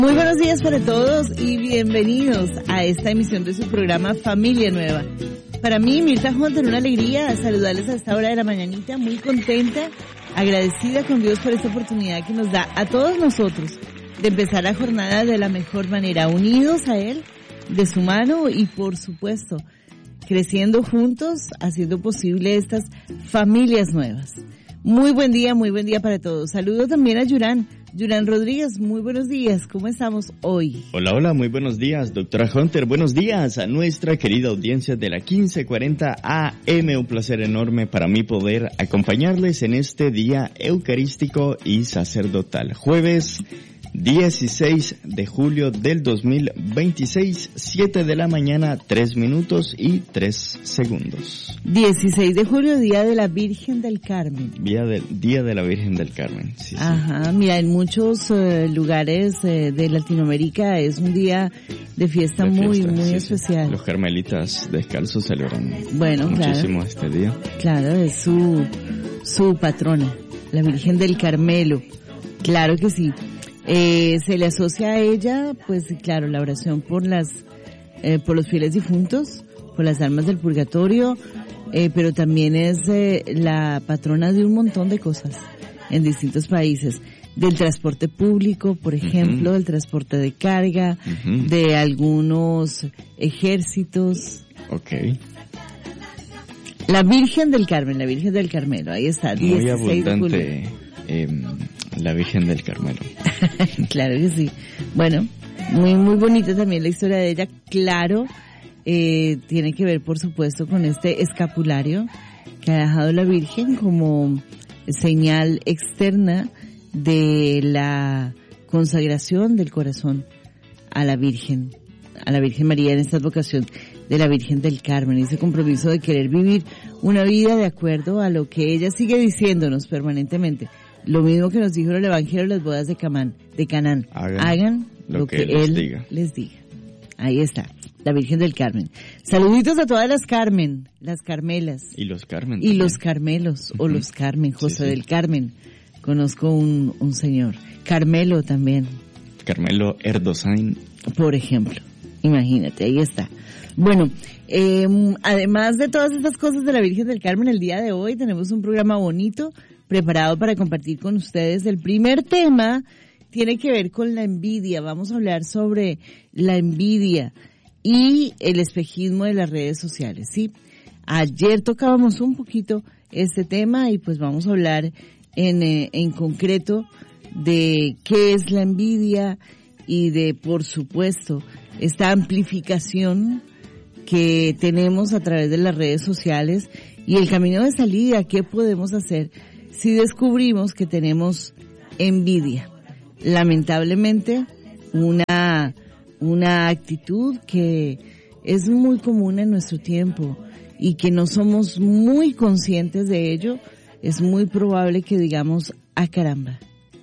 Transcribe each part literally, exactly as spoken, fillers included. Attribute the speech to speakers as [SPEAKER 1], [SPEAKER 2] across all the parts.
[SPEAKER 1] Muy buenos días para todos y bienvenidos a esta emisión de su programa Familia Nueva. Para mí, Mirta Hunter, una alegría saludarles a esta hora de la mañanita, muy contenta, agradecida con Dios por esta oportunidad que nos da a todos nosotros de empezar la jornada de la mejor manera, unidos a Él, de su mano y por supuesto, creciendo juntos, haciendo posible estas familias nuevas. Muy buen día, muy buen día para todos. Saludo también a Yurán. Yurán Rodríguez, muy buenos días. ¿Cómo estamos hoy?
[SPEAKER 2] Hola, hola, muy buenos días, doctora Hunter. Buenos días a nuestra querida audiencia de la quince cuarenta A M. Un placer enorme para mí poder acompañarles en este día eucarístico y sacerdotal. Jueves dieciséis de julio del dos mil veintiséis, siete de la mañana, tres minutos y tres segundos.
[SPEAKER 1] dieciséis de julio, Día de la Virgen del Carmen.
[SPEAKER 2] Día, de, día de la Virgen del Carmen, sí,
[SPEAKER 1] Ajá,
[SPEAKER 2] sí.
[SPEAKER 1] Mira, en muchos eh, lugares eh, de Latinoamérica es un día de fiesta, de muy, fiesta, muy sí, especial.
[SPEAKER 2] Sí. Los carmelitas descalzos celebran
[SPEAKER 1] bueno,
[SPEAKER 2] muchísimo
[SPEAKER 1] claro,
[SPEAKER 2] este día.
[SPEAKER 1] Claro, es su, su patrona, la Virgen del Carmelo. Claro que sí. Eh, se le asocia a ella, pues claro, la oración por las, eh, por los fieles difuntos, por las almas del purgatorio, eh, pero también es eh, la patrona de un montón de cosas en distintos países, del transporte público, por ejemplo, uh-huh. del transporte de carga, uh-huh. de algunos ejércitos.
[SPEAKER 2] Okay.
[SPEAKER 1] La Virgen del Carmen, la Virgen del Carmelo, ahí está,
[SPEAKER 2] muy
[SPEAKER 1] dieciséis de julio.
[SPEAKER 2] Eh, la Virgen del Carmelo.
[SPEAKER 1] Claro que sí. Bueno, muy muy bonita también la historia de ella. Claro, eh, tiene que ver, por supuesto, con este escapulario que ha dejado la Virgen como señal externa de la consagración del corazón a la Virgen, a la Virgen María en esta advocación de la Virgen del Carmen, ese compromiso de querer vivir una vida de acuerdo a lo que ella sigue diciéndonos permanentemente. Lo mismo que nos dijo en el Evangelio de las bodas de Canaán, de Canaán.
[SPEAKER 2] Hagan,
[SPEAKER 1] Hagan lo, lo que, que Él les diga. les diga. Ahí está, la Virgen del Carmen. Saluditos a todas las Carmen, las Carmelas.
[SPEAKER 2] Y los Carmen.
[SPEAKER 1] Y también. Los Carmelos, uh-huh. o los Carmen, José sí, sí. del Carmen. Conozco un, un señor. Carmelo también.
[SPEAKER 2] Carmelo Erdosain.
[SPEAKER 1] Por ejemplo, imagínate, ahí está. Bueno, eh, además de todas estas cosas de la Virgen del Carmen, el día de hoy tenemos un programa bonito preparado para compartir con ustedes. El primer tema tiene que ver con la envidia. Vamos a hablar sobre la envidia y el espejismo de las redes sociales, ¿sí? Ayer tocábamos un poquito este tema y pues vamos a hablar en, eh, en concreto de qué es la envidia y de, por supuesto, esta amplificación que tenemos a través de las redes sociales y el camino de salida, qué podemos hacer si descubrimos que tenemos envidia. Lamentablemente, una, una actitud que es muy común en nuestro tiempo y que no somos muy conscientes de ello, es muy probable que digamos, ah caramba,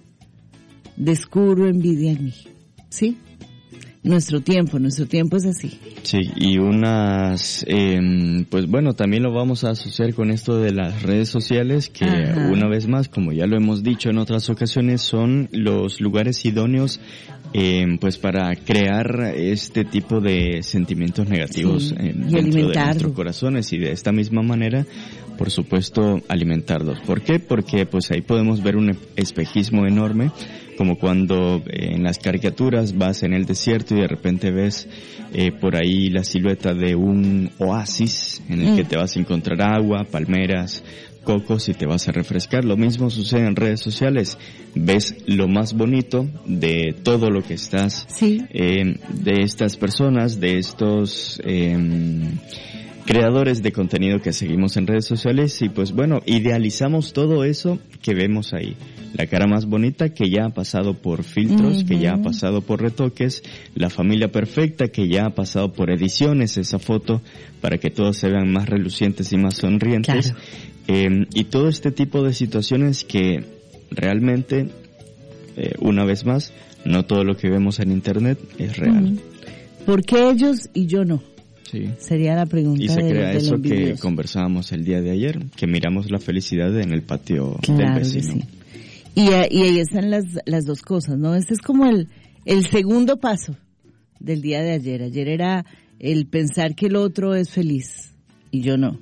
[SPEAKER 1] descubro envidia en mí, ¿sí? Nuestro tiempo, nuestro tiempo es así.
[SPEAKER 2] Sí, y unas, eh, pues bueno, también lo vamos a asociar con esto de las redes sociales, que Ajá. una vez más, como ya lo hemos dicho en otras ocasiones, son los lugares idóneos, eh, pues para crear este tipo de sentimientos negativos sí, eh, dentro de nuestros corazones y de esta misma manera, por supuesto, alimentarlos. ¿Por qué? Porque pues ahí podemos ver un espejismo enorme, como cuando eh, en las caricaturas vas en el desierto y de repente ves eh, por ahí la silueta de un oasis en el mm. que te vas a encontrar agua, palmeras, cocos y te vas a refrescar. Lo mismo sucede en redes sociales. Ves lo más bonito de todo lo que estás,
[SPEAKER 1] sí.
[SPEAKER 2] eh, de estas personas, de estos eh, creadores de contenido que seguimos en redes sociales y pues bueno, idealizamos todo eso que vemos ahí. La cara más bonita que ya ha pasado por filtros, uh-huh. que ya ha pasado por retoques, la familia perfecta que ya ha pasado por ediciones, esa foto para que todos se vean más relucientes y más sonrientes.
[SPEAKER 1] Claro.
[SPEAKER 2] Eh, y todo este tipo de situaciones que realmente, eh, una vez más, no todo lo que vemos en internet es real.
[SPEAKER 1] Uh-huh. ¿Por qué ellos y yo no?
[SPEAKER 2] Sí.
[SPEAKER 1] Sería la pregunta.
[SPEAKER 2] Y se
[SPEAKER 1] de,
[SPEAKER 2] crea
[SPEAKER 1] de
[SPEAKER 2] eso que conversábamos el día de ayer, que miramos la felicidad en el patio
[SPEAKER 1] claro
[SPEAKER 2] del vecino.
[SPEAKER 1] Que sí. Y, y ahí están las las dos cosas, ¿no? Este es como el el segundo paso del día de ayer. Ayer era el pensar que el otro es feliz y yo no.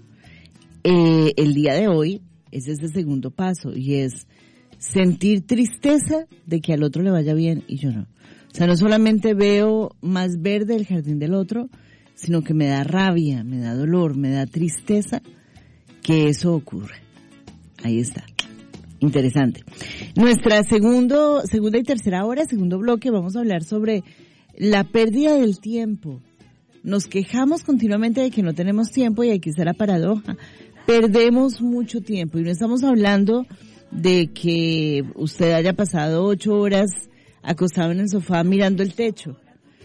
[SPEAKER 1] Eh, el día de hoy es ese segundo paso y es sentir tristeza de que al otro le vaya bien y yo no. O sea, no solamente veo más verde el jardín del otro, sino que me da rabia, me da dolor, me da tristeza que eso ocurra. Ahí está. Interesante. Nuestra segundo, segunda y tercera hora, segundo bloque, vamos a hablar sobre la pérdida del tiempo. Nos quejamos continuamente de que no tenemos tiempo y aquí está la paradoja. Perdemos mucho tiempo y no estamos hablando de que usted haya pasado ocho horas acostado en el sofá mirando el techo.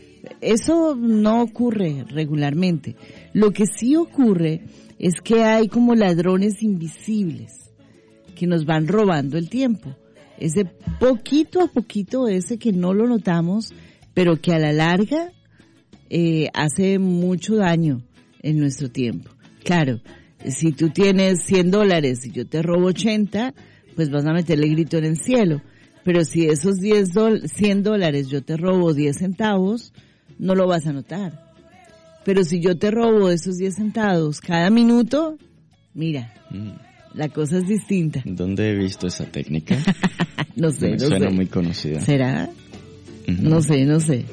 [SPEAKER 1] Eso no ocurre regularmente. Lo que sí ocurre es que hay como ladrones invisibles que nos van robando el tiempo. Ese poquito a poquito, ese que no lo notamos, pero que a la larga eh, hace mucho daño en nuestro tiempo. Claro, si tú tienes cien dólares y yo te robo ochenta, pues vas a meterle grito en el cielo. Pero si esos diez dol- cien dólares yo te robo diez centavos, no lo vas a notar. Pero si yo te robo esos diez centavos cada minuto, mira, mm. la cosa es distinta.
[SPEAKER 2] ¿Dónde he visto esa técnica?
[SPEAKER 1] no sé,
[SPEAKER 2] Me
[SPEAKER 1] no
[SPEAKER 2] suena
[SPEAKER 1] sé.
[SPEAKER 2] muy conocida.
[SPEAKER 1] ¿Será?
[SPEAKER 2] Uh-huh.
[SPEAKER 1] No sé, no sé.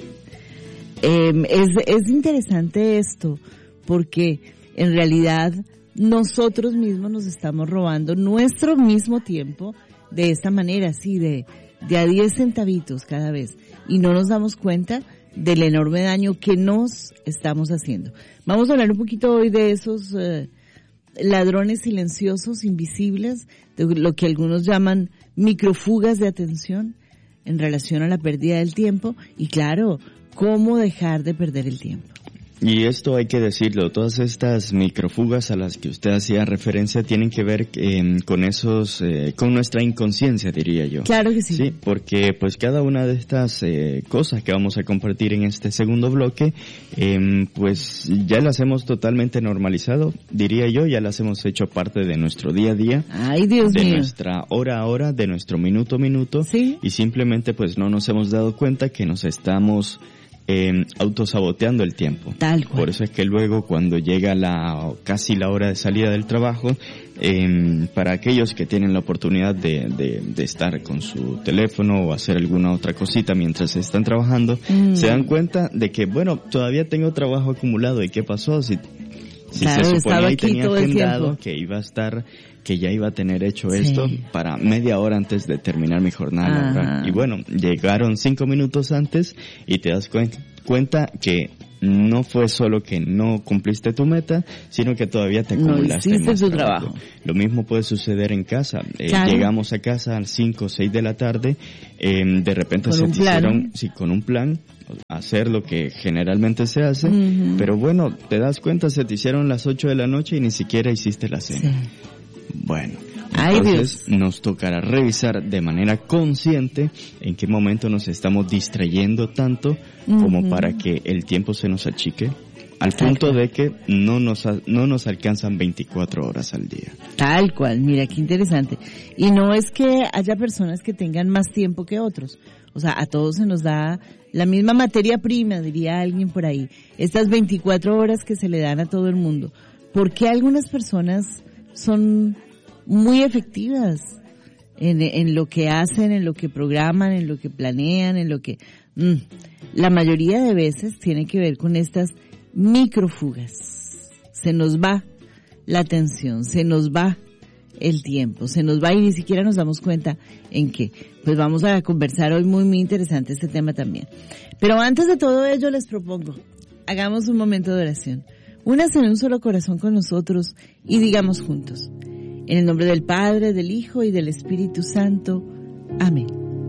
[SPEAKER 1] Eh, es, es interesante esto, porque en realidad nosotros mismos nos estamos robando nuestro mismo tiempo de esta manera, así de, de a diez centavitos cada vez, y no nos damos cuenta del enorme daño que nos estamos haciendo. Vamos a hablar un poquito hoy de esos eh, ladrones silenciosos, invisibles, de lo que algunos llaman microfugas de atención en relación a la pérdida del tiempo, y claro, cómo dejar de perder el tiempo.
[SPEAKER 2] Y esto hay que decirlo, todas estas microfugas a las que usted hacía referencia tienen que ver eh, con esos, eh, con nuestra inconsciencia, diría yo.
[SPEAKER 1] Claro que sí.
[SPEAKER 2] Sí, porque pues cada una de estas eh, cosas que vamos a compartir en este segundo bloque, eh, pues ya las hemos totalmente normalizado, diría yo, ya las hemos hecho parte de nuestro día a día.
[SPEAKER 1] Ay, Dios
[SPEAKER 2] de
[SPEAKER 1] mío.
[SPEAKER 2] nuestra hora a hora, de nuestro minuto a minuto.
[SPEAKER 1] Sí.
[SPEAKER 2] Y simplemente pues no nos hemos dado cuenta que nos estamos Eh, autosaboteando el tiempo.
[SPEAKER 1] Tal cual.
[SPEAKER 2] Por eso es que luego cuando llega la casi la hora de salida del trabajo, eh, para aquellos que tienen la oportunidad de, de, de estar con su teléfono o hacer alguna otra cosita mientras están trabajando, mm. se dan cuenta de que, bueno, todavía tengo trabajo acumulado. ¿Y qué pasó? Si, si
[SPEAKER 1] claro,
[SPEAKER 2] se suponía y tenía agendado
[SPEAKER 1] el
[SPEAKER 2] que iba a estar, que ya iba a tener hecho
[SPEAKER 1] sí.
[SPEAKER 2] esto para media hora antes de terminar mi jornada laboral. Y bueno, llegaron cinco minutos antes y te das cuen- cuenta que no fue solo que no cumpliste tu meta, sino que todavía te acumulaste
[SPEAKER 1] no
[SPEAKER 2] más
[SPEAKER 1] tu
[SPEAKER 2] trabajo.
[SPEAKER 1] trabajo.
[SPEAKER 2] Lo mismo puede suceder en casa. Eh,
[SPEAKER 1] claro.
[SPEAKER 2] Llegamos a casa a las cinco o seis de la tarde, eh, de repente
[SPEAKER 1] con
[SPEAKER 2] se
[SPEAKER 1] un
[SPEAKER 2] te
[SPEAKER 1] plan.
[SPEAKER 2] hicieron, sí, con un plan, hacer lo que generalmente se hace,
[SPEAKER 1] uh-huh.
[SPEAKER 2] pero bueno, te das cuenta, se te hicieron las ocho de la noche y ni siquiera hiciste la cena.
[SPEAKER 1] Sí.
[SPEAKER 2] Bueno,
[SPEAKER 1] Ay,
[SPEAKER 2] entonces
[SPEAKER 1] Dios.
[SPEAKER 2] nos tocará revisar de manera consciente en qué momento nos estamos distrayendo tanto uh-huh. como para que el tiempo se nos achique al punto de que no nos no nos alcanzan veinticuatro horas al día.
[SPEAKER 1] Tal cual, mira qué interesante. Y no es que haya personas que tengan más tiempo que otros. O sea, a todos se nos da la misma materia prima, diría alguien por ahí. Estas veinticuatro horas que se le dan a todo el mundo. ¿Por qué algunas personas son muy efectivas en, en lo que hacen, en lo que programan, en lo que planean, en lo que... Mmm, la mayoría de veces tiene que ver con estas microfugas. Se nos va la atención, se nos va el tiempo, se nos va y ni siquiera nos damos cuenta en qué. Pues vamos a conversar hoy muy, muy interesante este tema también. Pero antes de todo ello les propongo, hagamos un momento de oración. Únanse en un solo corazón con nosotros y digamos juntos, en el nombre del Padre, del Hijo y del Espíritu Santo. Amén.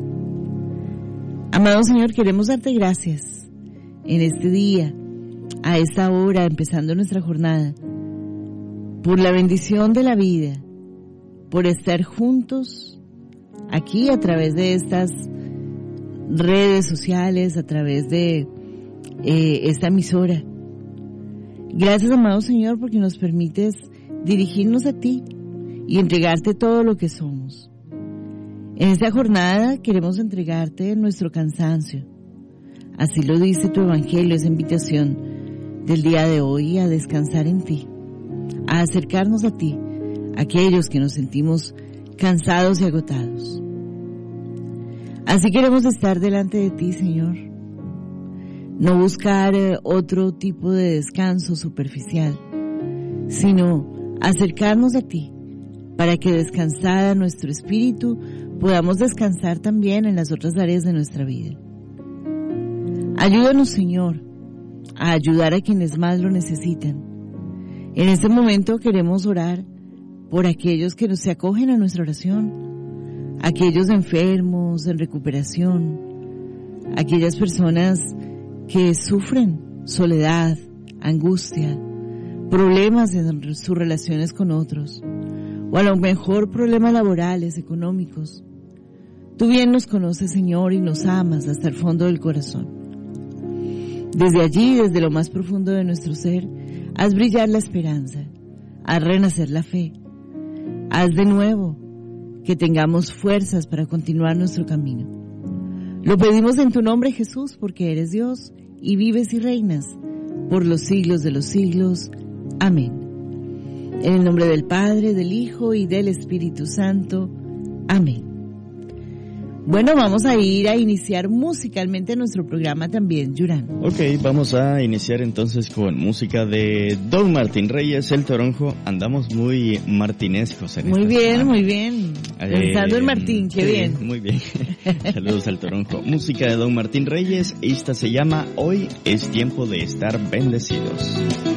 [SPEAKER 1] Amado Señor, queremos darte gracias en este día, a esta hora, empezando nuestra jornada, por la bendición de la vida, por estar juntos aquí a través de estas redes sociales, a través de eh, esta emisora. Gracias, amado Señor, porque nos permites dirigirnos a ti y entregarte todo lo que somos. En esta jornada queremos entregarte nuestro cansancio, Así lo dice tu evangelio, esa invitación del día de hoy a descansar en ti, a acercarnos a ti, aquellos que nos sentimos cansados y agotados. Así queremos estar delante de ti, Señor. No buscar otro tipo de descanso superficial, sino acercarnos a ti para que descansada nuestro espíritu podamos descansar también en las otras áreas de nuestra vida. Ayúdanos, Señor, a ayudar a quienes más lo necesitan. En este momento queremos orar por aquellos que se acogen a nuestra oración, aquellos enfermos en recuperación, aquellas personas que sufren soledad, angustia, problemas en sus relaciones con otros, o a lo mejor problemas laborales, económicos. Tú bien nos conoces, Señor, y nos amas hasta el fondo del corazón. Desde allí, desde lo más profundo de nuestro ser, haz brillar la esperanza, haz renacer la fe, haz de nuevo que tengamos fuerzas para continuar nuestro camino. Lo pedimos en tu nombre, Jesús, porque eres Dios y vives y reinas por los siglos de los siglos. Amén. En el nombre del Padre, del Hijo y del Espíritu Santo. Amén. Bueno, vamos a ir a iniciar musicalmente nuestro programa también, Yurán.
[SPEAKER 2] Ok, vamos a iniciar entonces con música de Don Martín Reyes, El Toronjo. Andamos muy martinescos en
[SPEAKER 1] Muy
[SPEAKER 2] esta
[SPEAKER 1] bien,
[SPEAKER 2] semana.
[SPEAKER 1] Muy bien, pensando eh, en Martín, qué
[SPEAKER 2] sí,
[SPEAKER 1] bien.
[SPEAKER 2] Muy bien, saludos al Toronjo. Música de Don Martín Reyes, esta se llama Hoy es tiempo de estar bendecidos.